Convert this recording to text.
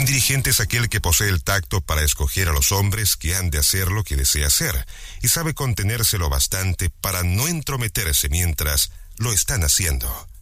dirigente es aquel que posee el tacto para escoger a los hombres que han de hacer lo que desea hacer, y sabe contenerse lo bastante para no entrometerse mientras lo están haciendo.